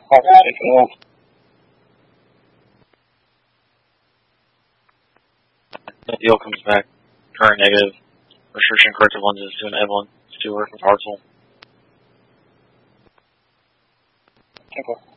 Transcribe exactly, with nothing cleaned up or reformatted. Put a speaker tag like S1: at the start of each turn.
S1: I got it, cool.
S2: The deal comes back. Current negative. Restriction corrective lenses to an Evelyn Stewart with Hartzell.
S1: Okay.